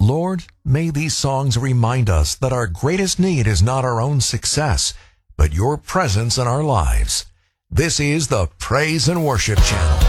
Lord, may these songs remind us that our greatest need is not our own success, but your presence in our lives. This is the Praise and Worship Channel.